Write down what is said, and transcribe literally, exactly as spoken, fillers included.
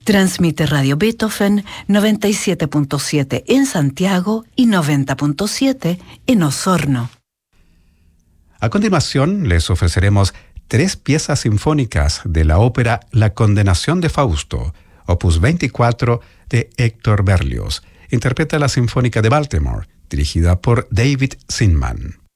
Transmite Radio Beethoven noventa y siete punto siete en Santiago y noventa punto siete en Osorno. A continuación, les ofreceremos tres piezas sinfónicas de la ópera La Condenación de Fausto, opus veinticuatro de Héctor Berlioz. Interpreta la Sinfónica de Baltimore, dirigida por David Zinman.